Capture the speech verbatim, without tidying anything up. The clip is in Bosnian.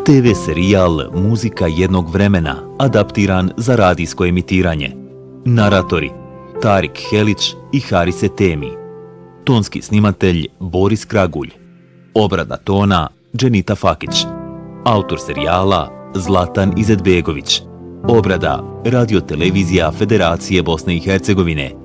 te ve serijal Muzika jednog vremena, adaptiran za radijsko emitiranje. Naratori Tarik Helić i Harise Temi. Tonski snimatelj Boris Kragulj. Obrada tona Dženita Fakić. Autor serijala Zlatan Izetbegović. Obrada Radio Televizija Federacije Bosne i Hercegovine.